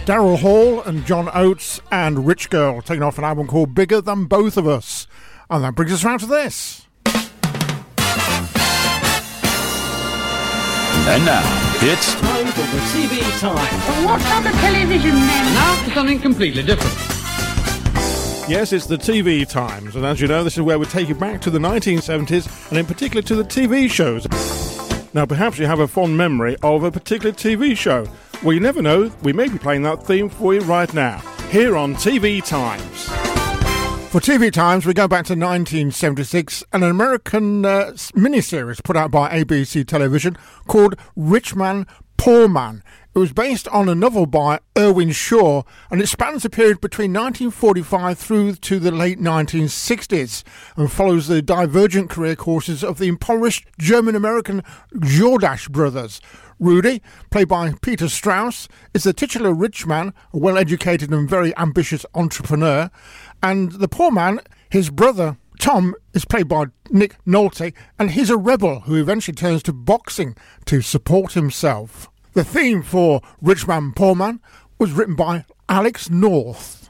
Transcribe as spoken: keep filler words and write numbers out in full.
Daryl Hall and John Oates and Rich Girl taking off an album called Bigger Than Both of Us. And that brings us round to this. And now, it's time for the T V time. What's on the television then? Now for something completely different. Yes, it's the T V Times, and as you know, this is where we take you back to the nineteen seventies, and in particular to the T V shows. Now, perhaps you have a fond memory of a particular T V show. Well, you never know, we may be playing that theme for you right now, here on T V Times. For T V Times, we go back to nineteen seventy-six, and an American uh, miniseries put out by A B C Television called Rich Man, Poor Man. It was based on a novel by Irwin Shaw, and it spans the period between nineteen forty-five through to the late nineteen sixties, and follows the divergent career courses of the impoverished German-American Jordache brothers. Rudy, played by Peter Strauss, is the titular rich man, a well-educated and very ambitious entrepreneur, and the poor man, his brother, Tom, is played by Nick Nolte, and he's a rebel who eventually turns to boxing to support himself. The theme for Rich Man, Poor Man was written by Alex North.